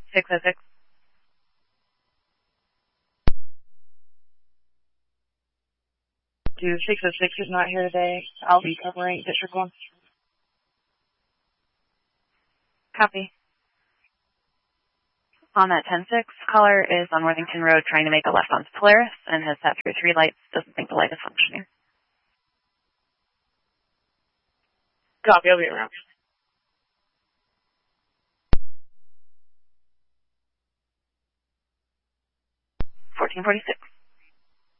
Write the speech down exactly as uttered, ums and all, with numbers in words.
six oh six. Dude, six oh six is not here today. I'll be covering District one. Copy. On that ten six, caller is on Worthington Road trying to make a left onto Polaris and has sat through three lights, doesn't think the light is functioning. Copy, I'll be around. fourteen forty-six.